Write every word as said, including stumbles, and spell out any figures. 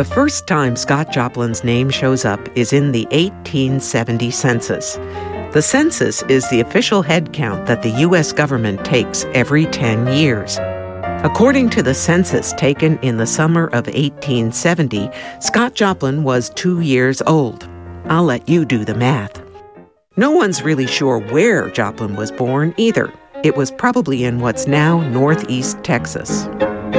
The first time Scott Joplin's name shows up is in the eighteen seventy census. The census is the official head count that the U S government takes every ten years. According to the census taken in the summer of eighteen seventy, Scott Joplin was two years old. I'll let you do the math. No one's really sure where Joplin was born either. It was probably in what's now northeast Texas.